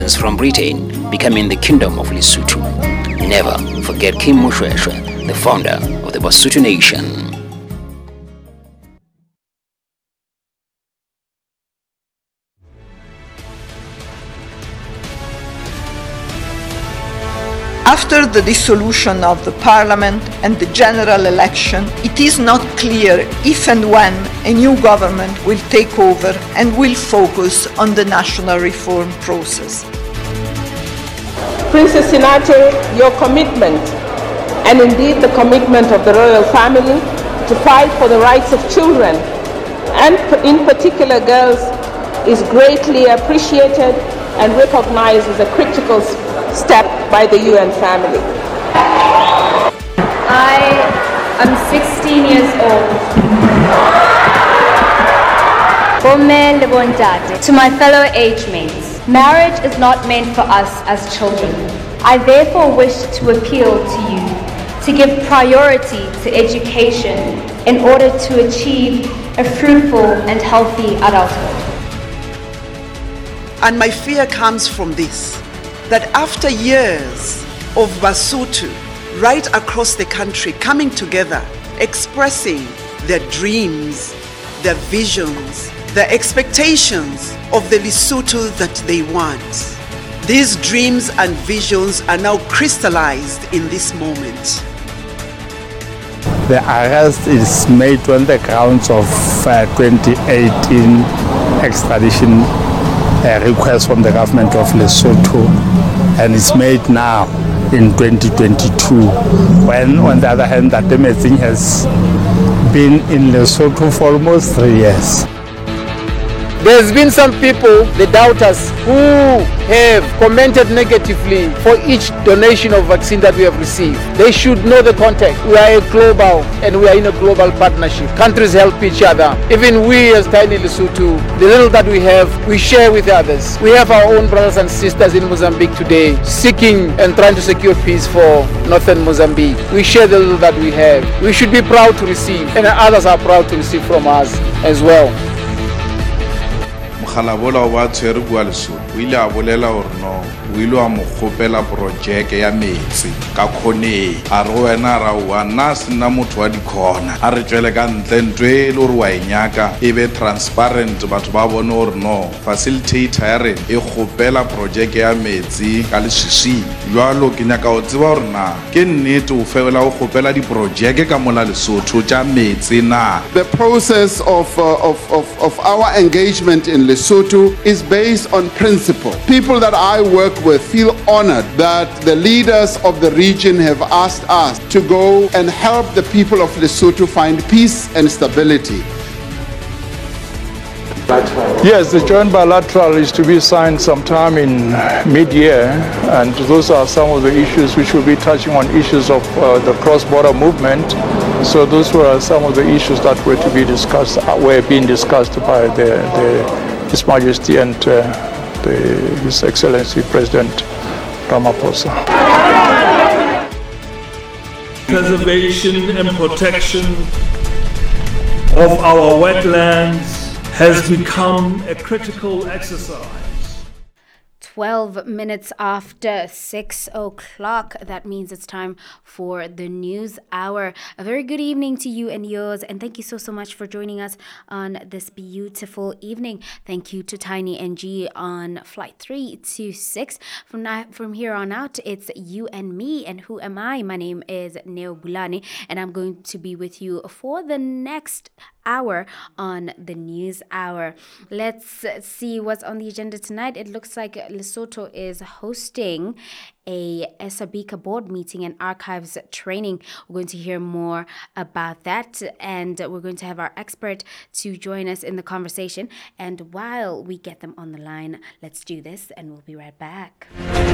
from Britain becoming the Kingdom of Lesotho. Never forget Kim Moshweshwe, the founder of the Basotho Nation. After the dissolution of the parliament and the general election, it is not clear if and when a new government will take over and will focus on the national reform process. Princess Sinate, your commitment, and indeed the commitment of the royal family to fight for the rights of children, and in particular girls, is greatly appreciated and recognized as a critical step by the UN family. I am 16 years old. To my fellow age mates, marriage is not meant for us as children. I therefore wish to appeal to you to give priority to education in order to achieve a fruitful and healthy adulthood. And my fear comes from this, that after years of Basotho right across the country coming together, expressing their dreams, their visions, their expectations of the Lesotho that they want, these dreams and visions are now crystallized in this moment. The arrest is made on the grounds of 2018 extradition request from the government of Lesotho, and it's made now in 2022, when on the other hand that Temetsing has been in Lesotho for almost 3 years. There's been some people, the doubters, who have commented negatively for each donation of vaccine that we have received. They should know the context. We are a global, and we are in a global partnership. Countries help each other. Even we as tiny Lesotho, the little that we have, we share with others. We have our own brothers and sisters in Mozambique today, seeking and trying to secure peace for northern Mozambique. We share the little that we have. We should be proud to receive, and others are proud to receive from us as well. Khalabola wa tshwere bua Lesotho o ile a bolela hore no o ile wa mo kgopela projeke ya metsi ka khone a re wena ra wa nna sena motho wa dikhona a re tswele ka ntle ntwe le hore wa enyaka e be transparent batho ba bone hore no facilitator ya re e kgopela projeke ya metsi ka lesisi jwalo ke nyaka o tseba hore na ke nnete o fela o kgopela di projeke ka mola Lesotho tša metsi na. The process of our engagement in Lesotho is based on principle. People that I work with feel honored that the leaders of the region have asked us to go and help the people of Lesotho find peace and stability. Yes, the joint bilateral is to be signed sometime in mid-year, and those are some of the issues which will be touching on issues of the cross-border movement. So those were some of the issues that were to be discussed, were being discussed by His Majesty and His Excellency President Ramaphosa. Preservation and protection of our wetlands has become a critical exercise. 12 minutes after 6 o'clock. That means it's time for the news hour. A very good evening to you and yours, and thank you so much for joining us on this beautiful evening. Thank you to Tiny NG on flight 326. From here on out, it's you and me. And who am I? My name is Neo Bulani, and I'm going to be with you for the next hour on the news hour. Let's see what's on the agenda tonight. It looks like Lesotho is hosting a Esabika board meeting and archives training. We're going to hear more about that, and we're going to have our expert to join us in the conversation. And while we get them on the line, let's do this and we'll be right back.